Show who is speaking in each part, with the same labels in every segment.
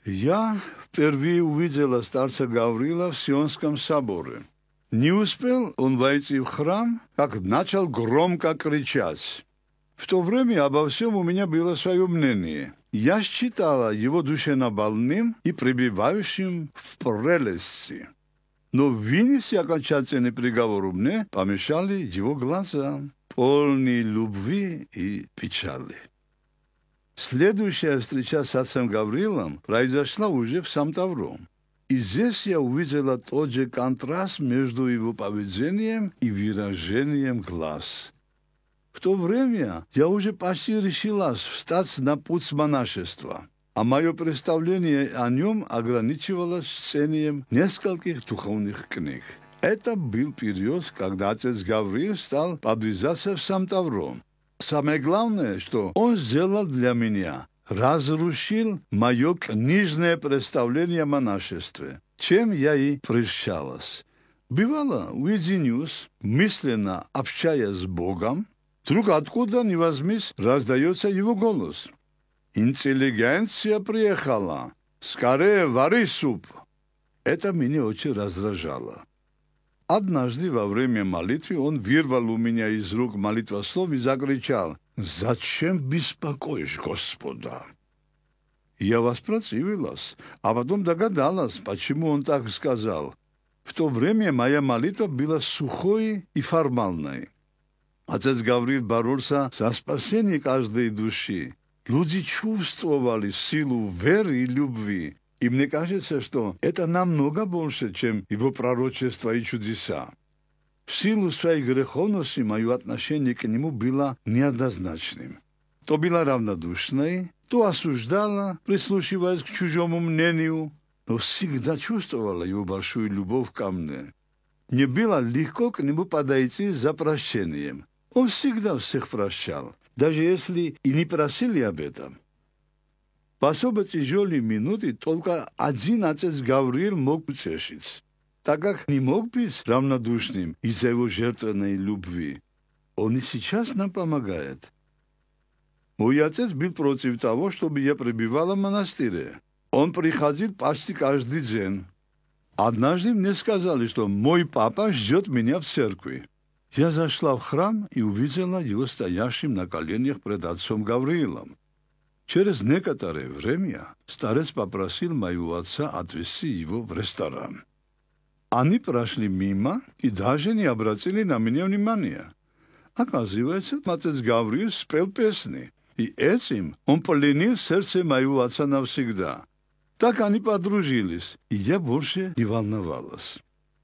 Speaker 1: Я впервые увидела старца Гавриила в Сионском соборе. Не успел он войти в храм, как начал громко кричать. В то время обо всем у меня было свое мнение. Я считала его душевнобольным и пребывающим в прелести. Но вынести окончательный приговор мне помешали его глаза, полные любви и печали. Следующая встреча с отцом Гавриилом произошла уже в Самтавро. И здесь я увидела тот же контраст между его поведением и выражением глаз. В то время я уже почти решилась встать на путь монашества, а мое представление о нем ограничивалось чтением нескольких духовных книг. Это был период, когда отец Гавриил стал подвязаться в Самтавро. Самое главное, что он сделал для меня, разрушил мое книжное представление о монашестве, чем я и прельщалась. Бывало, уединюсь, мысленно общаясь с Богом, вдруг откуда ни возьмись, раздается его голос. «Интеллигенция приехала! Скорее вари суп!» Это меня очень раздражало. Однажды во время молитвы он вырвал у меня из рук молитвослов и закричал: «Зачем беспокоишь Господа?» Я воспротивилась, а потом догадалась, почему он так сказал. В то время моя молитва была сухой и формальной. Отец Гавриил боролся за спасение каждой души. Люди чувствовали силу веры и любви. И мне кажется, что это намного больше, чем его пророчества и чудеса. В силу своей греховности мое отношение к нему было неоднозначным. То было равнодушное, то осуждало, прислушиваясь к чужому мнению, но всегда чувствовала его большую любовь ко мне. Мне было легко к нему подойти за прощением. Он всегда всех прощал, даже если и не просили об этом. В особо тяжелые минуты только один отец Гавриил мог утешить, так как не мог быть равнодушным из-за его жертвенной любви. Он и сейчас нам помогает. Мой отец был против того, чтобы я пребывала в монастыре. Он приходил почти каждый день. Однажды мне сказали, что мой папа ждет меня в церкви. Я зашла в храм и увидела его стоящим на коленях пред отцом Гавриилом. Через некоторое время старец попросил моего отца отвезти его в ресторан. Они прошли мимо и даже не обратили на меня внимания. Оказывается, отец Гавриил спел песни, и этим он пленил сердце моего отца навсегда. Так они подружились, и я больше не волновалась.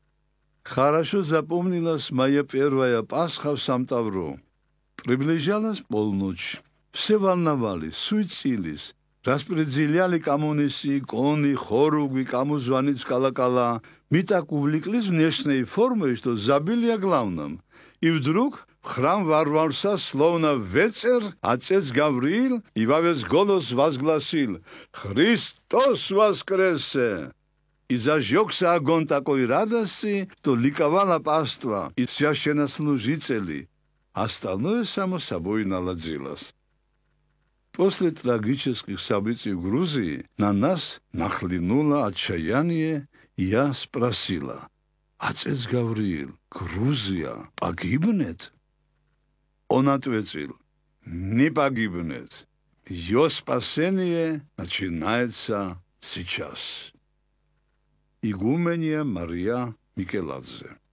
Speaker 1: Хорошо запомнилась моя первая Пасха в Самтавро. Приближалась полночь. Все волновались, суетились, распределяли, кому нести иконы, хоругви, кому звонить в колокола. Мы так увлеклись внешней формой, что забыли о главном. И вдруг в храм ворвался, словно ветер, отец Гавриил и во весь голос возгласил: «Христос воскресе!» И зажегся огонь такой радости, что ликовала паства и священнослужители. Остальное само собой наладилось. После трагических событий в Грузии на нас нахлынуло отчаяние, и я спросила: «Отец Гавриил, Грузия погибнет?» Он ответил: «Не погибнет. Ее спасение начинается сейчас». Игумения Мария Микеладзе.